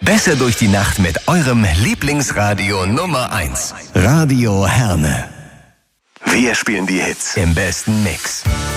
Besser durch die Nacht mit eurem Lieblingsradio Nummer 1. Radio Herne. Wir spielen die Hits im besten Mix.